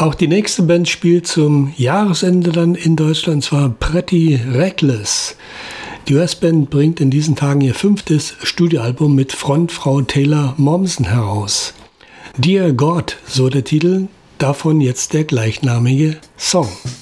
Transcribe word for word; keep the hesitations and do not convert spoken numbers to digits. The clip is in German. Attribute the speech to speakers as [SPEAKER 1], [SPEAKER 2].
[SPEAKER 1] Auch die nächste Band spielt zum Jahresende dann in Deutschland, und zwar Pretty Reckless. Die U S-Band bringt in diesen Tagen ihr fünftes Studioalbum mit Frontfrau Taylor Momsen heraus. Dear God, so der Titel, davon jetzt der gleichnamige Song.